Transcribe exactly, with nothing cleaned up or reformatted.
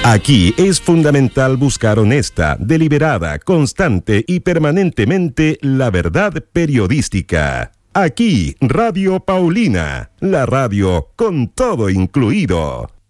Aquí es fundamental buscar honesta, deliberada, constante y permanentemente la verdad periodística. Aquí, Radio Paulina, la radio con todo incluido.